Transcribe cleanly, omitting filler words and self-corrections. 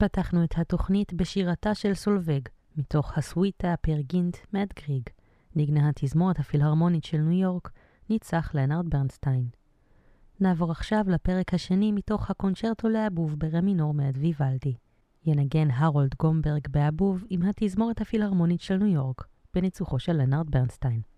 פתחנו את התוכנית בשירתה של סולווג, מתוך הסוויטה פרגינט מדגריג, נגנה התזמורת הפילהרמונית של ניו יורק, ניצח לנארד ברנסטיין. נעבור עכשיו לפרק השני מתוך הקונצ'רטו לאבוב ברמינור מאת ויוולדי. ינגן הרולד גומברג באבוב עם התזמורת הפילהרמונית של ניו יורק, בניצוחו של לנארד ברנסטיין.